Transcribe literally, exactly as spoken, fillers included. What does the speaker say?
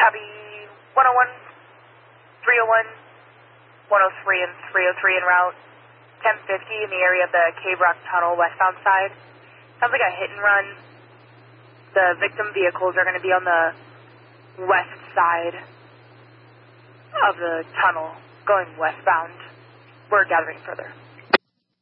Copy one oh one, three oh one, one oh three, and three oh three en route. ten fifty in the area of the Cave Rock Tunnel westbound side. Sounds like a hit and run. The victim vehicles are going to be on the west side of the tunnel, going westbound. We're gathering further.